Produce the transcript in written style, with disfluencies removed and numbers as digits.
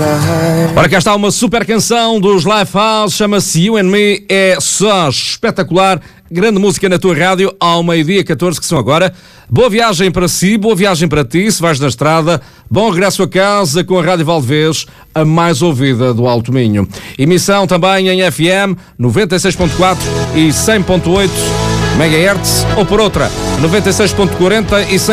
Ora, cá está uma super canção dos Lifehouse, chama-se You and Me, é só espetacular. Grande música na tua rádio, ao meio-dia 14, que são agora. Boa viagem para si, boa viagem para ti, se vais na estrada. Bom regresso a casa com a Rádio Valdevez, a mais ouvida do Alto Minho. Emissão também em FM 96.4 e 100.8 MHz, ou por outra, 96.40 e 100.